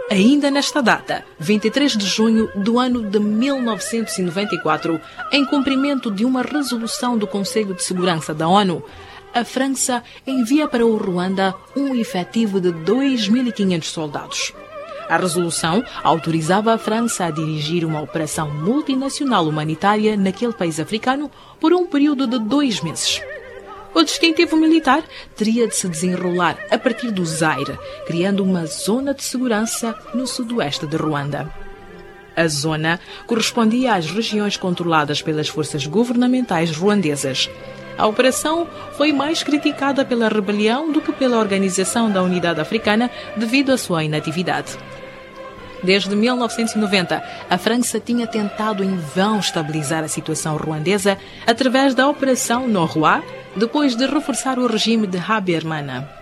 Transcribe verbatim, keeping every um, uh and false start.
Ainda nesta data, vinte e três de junho do ano de mil novecentos e noventa e quatro, em cumprimento de uma resolução do Conselho de Segurança da ONU, a França envia para o Ruanda um efetivo de dois mil e quinhentos soldados. A resolução autorizava a França a dirigir uma operação multinacional humanitária naquele país africano por um período de dois meses. O distintivo militar teria de se desenrolar a partir do Zaire, criando uma zona de segurança no sudoeste de Ruanda. A zona correspondia às regiões controladas pelas forças governamentais ruandesas. A operação foi mais criticada pela rebelião do que pela Organização da Unidade Africana devido à sua inatividade. Desde mil novecentos e noventa, a França tinha tentado em vão estabilizar a situação ruandesa através da Operação Norrois, depois de reforçar o regime de Habyarimana.